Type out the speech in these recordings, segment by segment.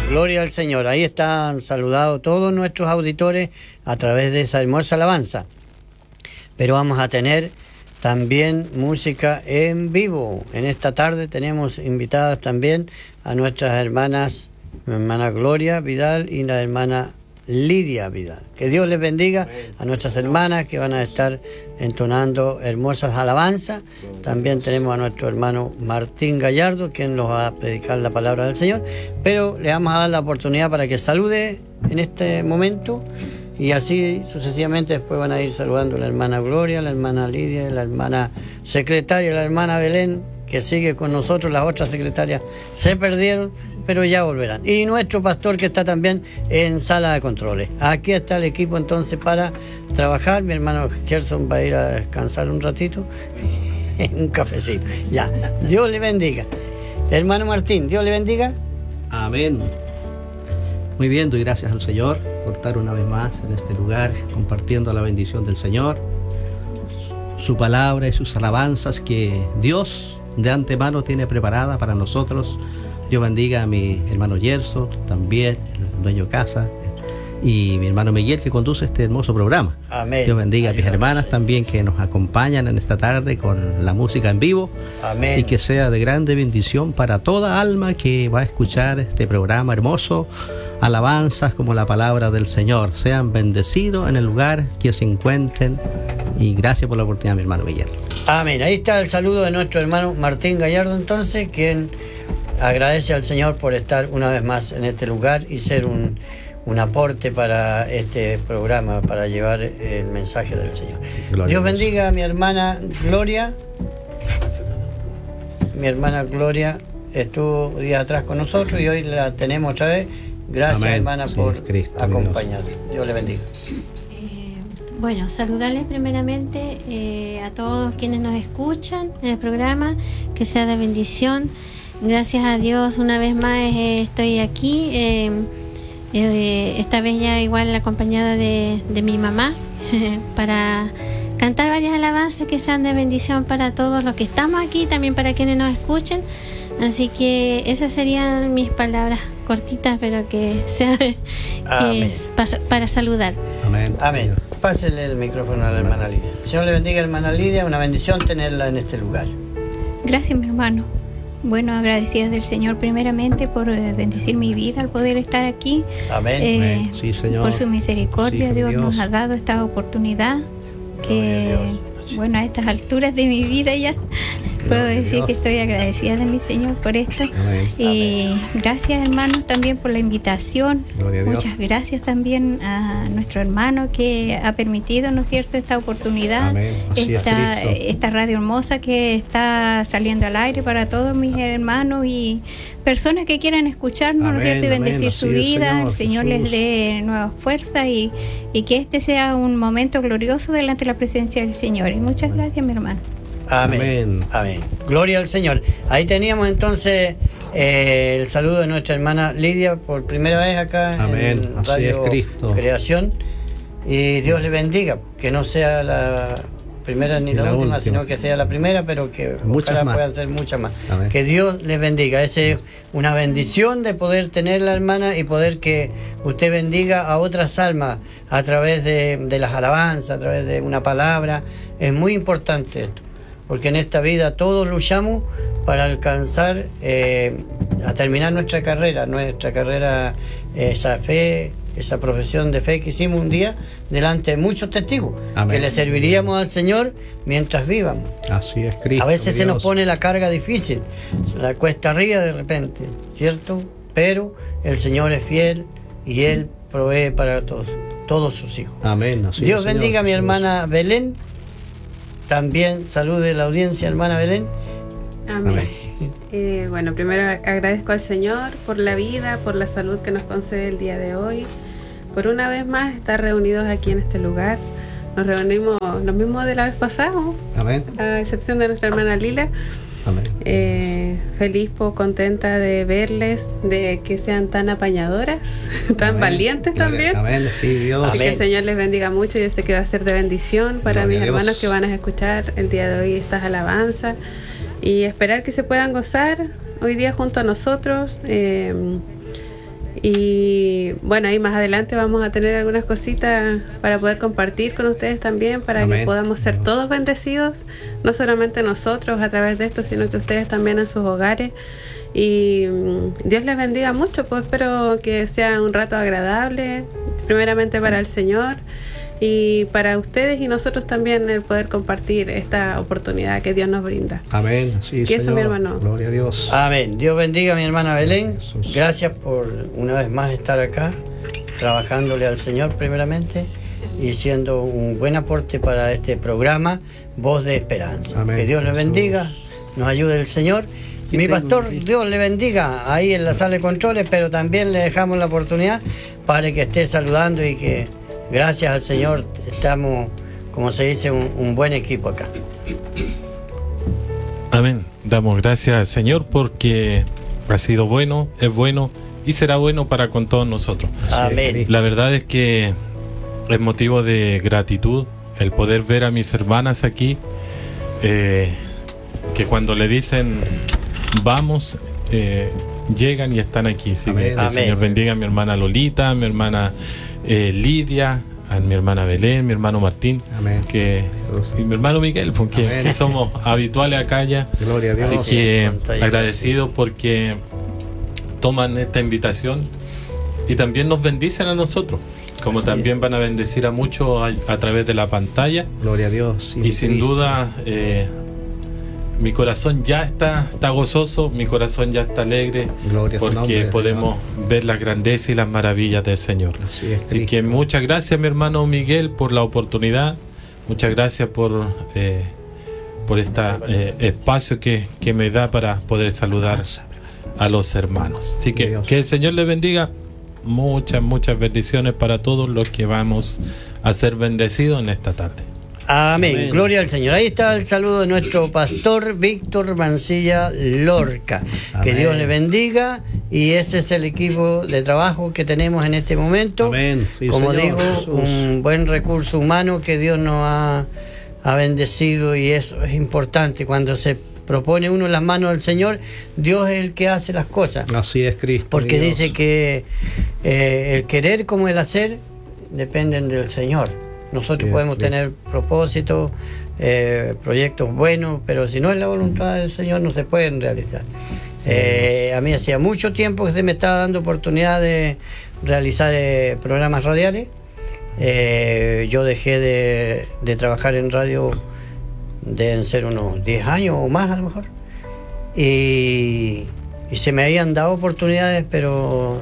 Gloria al Señor. Ahí están saludados todos nuestros auditores a través de esa hermosa alabanza. Pero vamos a tener también música en vivo. En esta tarde tenemos invitadas también a nuestras hermanas, mi hermana Gloria Vidal y la hermana Lidia Vidal. Que Dios les bendiga a nuestras hermanas que van a estar entonando hermosas alabanzas. También tenemos a nuestro hermano Martín Gallardo, quien nos va a predicar la palabra del Señor. Pero le vamos a dar la oportunidad para que salude en este momento. Y así sucesivamente después van a ir saludando la hermana Gloria, la hermana Lidia, la hermana secretaria, la hermana Belén, que sigue con nosotros. Las otras secretarias se perdieron, pero ya volverán. Y nuestro pastor, que está también en sala de controles. Aquí está el equipo entonces para trabajar. Mi hermano Gerson va a ir a descansar un ratito, un cafecito. Ya, Dios le bendiga. Hermano Martín, Dios le bendiga. Amén. Muy bien, doy gracias al Señor por estar una vez más en este lugar compartiendo la bendición del Señor, su palabra y sus alabanzas que Dios de antemano tiene preparada para nosotros. Dios bendiga a mi hermano Yerso, también el dueño de casa, y mi hermano Miguel, que conduce este hermoso programa. Amén. Dios bendiga a mis hermanas también que nos acompañan en esta tarde con la música en vivo. Amén. Y que sea de grande bendición para toda alma que va a escuchar este programa hermoso. Alabanzas como la palabra del Señor. Sean bendecidos en el lugar que se encuentren. Y gracias por la oportunidad, mi hermano Miguel. Amén. Ahí está el saludo de nuestro hermano Martín Gallardo, entonces, quien agradece al Señor por estar una vez más en este lugar y ser un aporte para este programa, para llevar el mensaje del Señor. Gloria Dios bendiga a mi hermana Gloria. Mi hermana Gloria estuvo días atrás con nosotros y hoy la tenemos otra vez. Gracias, amén, hermana, sí, por acompañarnos. Dios le bendiga. Bueno, saludarles primeramente a todos quienes nos escuchan en el programa, que sea de bendición. Gracias a Dios, una vez más estoy aquí. Esta vez ya igual acompañada de mi mamá para cantar varias alabanzas que sean de bendición para todos los que estamos aquí, también para quienes nos escuchen. Así que esas serían mis palabras cortitas, pero que sea para saludar. Amén. Amén. Pásele el micrófono a la hermana Lidia. Señor le bendiga, hermana Lidia, una bendición tenerla en este lugar. Gracias, mi hermano. Bueno, agradecida del Señor primeramente por bendecir mi vida al poder estar aquí. Amén. Sí, Señor. Por su misericordia, sí, Dios nos ha dado esta oportunidad que, bueno, a estas alturas de mi vida ya puedo decir que estoy agradecida de mi Señor por esto. Y gracias, hermanos, también por la invitación. Muchas gracias también a nuestro hermano que ha permitido, ¿no es cierto?, esta oportunidad, esta radio hermosa que está saliendo al aire para todos mis hermanos y personas que quieran escucharnos, ¿no es cierto?, y bendecir su vida. El Señor les dé nuevas fuerzas y que este sea un momento glorioso delante de la presencia del Señor. Y muchas gracias, mi hermano. Amén. Amén. Gloria al Señor. Ahí teníamos entonces el saludo de nuestra hermana Lidia por primera vez acá en Radio Creación. Y Dios le bendiga, que no sea la primera ni la última, sino que sea la primera, pero que ojalá puedan ser muchas más. Amén. Que Dios les bendiga. Es una bendición de poder tenerla, hermana, y poder que usted bendiga a otras almas a través de las alabanzas, a través de una palabra. Es muy importante esto, porque en esta vida todos luchamos para alcanzar a terminar nuestra carrera, esa fe, esa profesión de fe que hicimos un día delante de muchos testigos. Amén. Que le serviríamos al Señor mientras vivamos. Así es, Cristo. A veces Dios. Se nos pone la carga difícil, la cuesta arriba de repente, ¿cierto? Pero el Señor es fiel y Él provee para todos sus hijos. Amén. Así Dios es, bendiga Señor. a mi hermana Belén. También salude la audiencia, hermana Belén. Amén. Bueno, primero agradezco al Señor por la vida, por la salud que nos concede el día de hoy, por una vez más estar reunidos aquí en este lugar. Nos reunimos lo mismo de la vez pasada, amén, a excepción de nuestra hermana Lila. Amén. Feliz, contenta de verles, de que sean tan apañadoras, tan amén. Valientes también. Amén, sí, Dios. Así que el Señor les bendiga mucho. Yo sé que va a ser de bendición para Gloria mis hermanos Dios. que van a escuchar el día de hoy estas alabanzas y esperar que se puedan gozar hoy día junto a nosotros. Y bueno, ahí más adelante vamos a tener algunas cositas para poder compartir con ustedes también, para Amén. que podamos ser todos bendecidos, no solamente nosotros a través de esto, sino que ustedes también en sus hogares. Y Dios les bendiga mucho, pues espero que sea un rato agradable, primeramente para el Señor y para ustedes y nosotros también, el poder compartir esta oportunidad que Dios nos brinda. Amén. Sí, Que eso, Señor. mi hermano. Gloria a Dios. Amén. Dios bendiga a mi hermana Belén. Jesús. Gracias por una vez más estar acá, trabajándole al Señor primeramente y siendo un buen aporte para este programa, Voz de Esperanza. Amén. Que Dios le bendiga, nos ayude el Señor. Mi pastor, Dios le bendiga ahí en la sala de controles, pero también le dejamos la oportunidad para que esté saludando y que gracias al Señor estamos, como se dice, un buen equipo acá. Amén. Damos gracias al Señor porque ha sido bueno, es bueno y será bueno para con todos nosotros. Amén. La verdad es que es motivo de gratitud el poder ver a mis hermanas aquí, que cuando le dicen vamos, llegan y están aquí. Así que el Amén. Señor bendiga a mi hermana Lolita, a mi hermana Lidia, a mi hermana Belén, mi hermano Martín, Amén. y mi hermano Miguel, porque Amén. somos habituales acá ya. Gloria a Dios. Así que Sí, agradecido porque toman esta invitación y también nos bendicen a nosotros, como Así también van a bendecir a muchos a través de la pantalla. Gloria a Dios. Y sin duda mi corazón ya está gozoso, mi corazón ya está alegre, Gloria a su porque nombre, podemos ver las grandezas y las maravillas del Señor. Así es, Así Cristo. que muchas gracias, mi hermano Miguel, por la oportunidad. Muchas gracias por este espacio que me da para poder saludar a los hermanos. Así que Dios. que el Señor les bendiga. Muchas bendiciones para todos los que vamos a ser bendecidos en esta tarde. Amén. Amén. Gloria al Señor. Ahí está el saludo de nuestro pastor Víctor Mancilla Lorca. Que Amén. Dios le bendiga. Y ese es el equipo de trabajo que tenemos en este momento. Amén. Sí, Como Señor digo, Jesús. un buen recurso humano que Dios nos ha bendecido, y eso es importante. Cuando se propone uno en las manos del Señor, Dios es el que hace las cosas. Así es, Cristo. Porque mi Dios. dice que el querer como el hacer dependen del Señor. Nosotros Bien, podemos bien. tener propósitos, proyectos buenos, pero si no es la voluntad del Señor no se pueden realizar. A mí hacía mucho tiempo que se me estaba dando oportunidad de realizar programas radiales. Yo dejé de trabajar en radio, deben ser unos 10 años o más a lo mejor. Y se me habían dado oportunidades, pero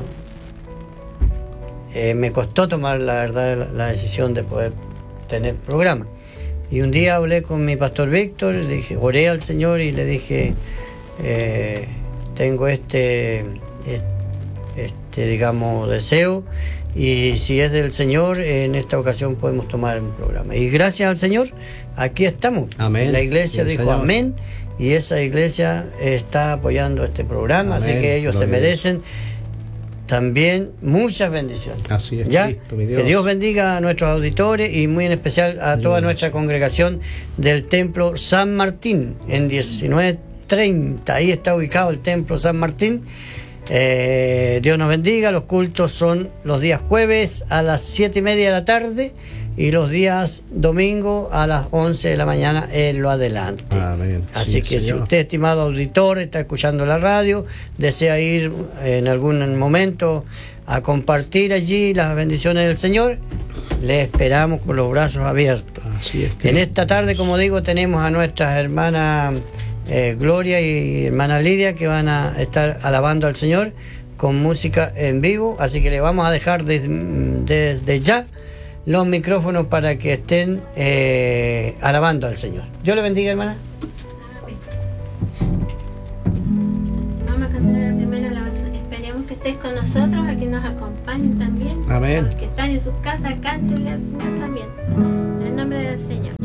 me costó tomar, la verdad, la decisión de poder tener programa. Y un día hablé con mi pastor Víctor, le dije, oré al Señor y le dije, tengo digamos, deseo, y si es del Señor, en esta ocasión podemos tomar un programa. Y gracias al Señor, aquí estamos. Amén. La iglesia Sí, dijo Señor. amén, y esa iglesia está apoyando este programa, Amén. así que ellos se Gloria a Dios. merecen también muchas bendiciones. Así es, ¿Ya? Cristo, mi Dios. Que Dios bendiga a nuestros auditores y muy en especial a toda nuestra congregación del Templo San Martín en 1930. Ahí está ubicado el Templo San Martín. Dios nos bendiga. Los cultos son los días jueves a las 7:30 de la tarde y los días domingo a las 11 de la mañana en lo adelante. Amén. Así Sí, que si Señor. usted, estimado auditor, está escuchando la radio, desea ir en algún momento a compartir allí las bendiciones del Señor, le esperamos con los brazos abiertos. Así es, En Cristo. esta tarde, como digo, tenemos a nuestras hermanas Gloria y hermana Lidia, que van a estar alabando al Señor con música en vivo, así que le vamos a dejar desde ya los micrófonos para que estén alabando al Señor. Dios le bendiga, hermana. Vamos a cantar la primera alabanza. Esperemos que estés con nosotros, a que nos acompañen también. Amén. Los que están en sus casas, cántenle al Señor también. En el nombre del Señor.